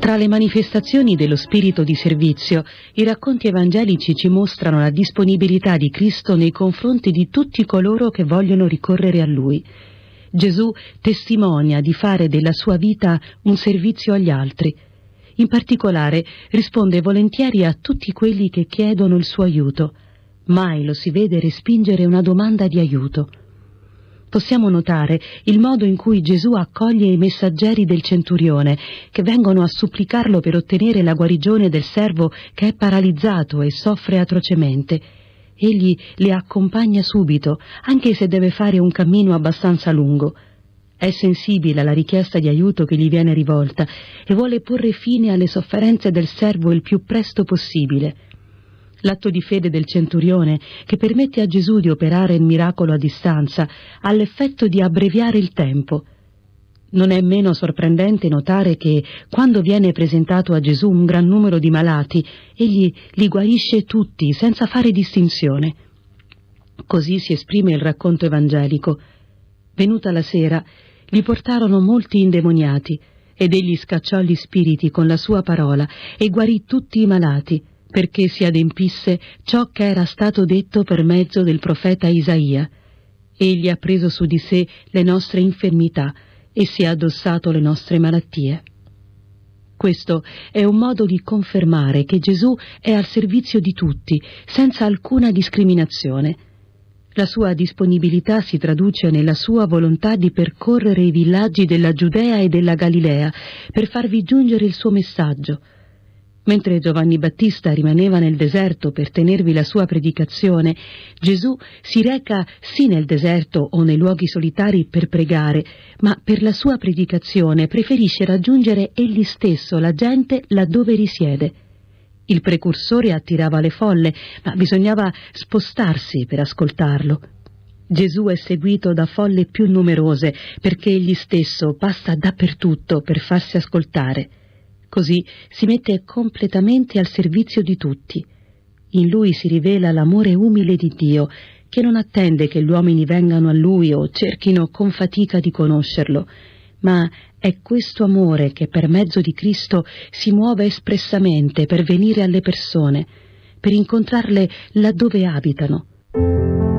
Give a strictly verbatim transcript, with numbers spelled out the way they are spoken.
Tra le manifestazioni dello spirito di servizio, i racconti evangelici ci mostrano la disponibilità di Cristo nei confronti di tutti coloro che vogliono ricorrere a Lui. Gesù testimonia di fare della sua vita un servizio agli altri. In particolare risponde volentieri a tutti quelli che chiedono il suo aiuto. Mai lo si vede respingere una domanda di aiuto. Possiamo notare il modo in cui Gesù accoglie i messaggeri del centurione che vengono a supplicarlo per ottenere la guarigione del servo che è paralizzato e soffre atrocemente. Egli li accompagna subito, anche se deve fare un cammino abbastanza lungo. È sensibile alla richiesta di aiuto che gli viene rivolta e vuole porre fine alle sofferenze del servo il più presto possibile. L'atto di fede del centurione, che permette a Gesù di operare il miracolo a distanza, ha l'effetto di abbreviare il tempo. Non è meno sorprendente notare che, quando viene presentato a Gesù un gran numero di malati, egli li guarisce tutti, senza fare distinzione. Così si esprime il racconto evangelico. Venuta la sera, gli portarono molti indemoniati, ed egli scacciò gli spiriti con la sua parola e guarì tutti i malati, perché si adempisse ciò che era stato detto per mezzo del profeta Isaia. Egli ha preso su di sé le nostre infermità e si è addossato le nostre malattie. Questo è un modo di confermare che Gesù è al servizio di tutti, senza alcuna discriminazione. La sua disponibilità si traduce nella sua volontà di percorrere i villaggi della Giudea e della Galilea per farvi giungere il suo messaggio. Mentre Giovanni Battista rimaneva nel deserto per tenervi la sua predicazione, Gesù si reca sì nel deserto o nei luoghi solitari per pregare, ma per la sua predicazione preferisce raggiungere egli stesso la gente laddove risiede. Il precursore attirava le folle, ma bisognava spostarsi per ascoltarlo. Gesù è seguito da folle più numerose, perché egli stesso passa dappertutto per farsi ascoltare. Così si mette completamente al servizio di tutti. In lui si rivela l'amore umile di Dio, che non attende che gli uomini vengano a lui o cerchino con fatica di conoscerlo, ma è questo amore che per mezzo di Cristo si muove espressamente per venire alle persone, per incontrarle laddove abitano.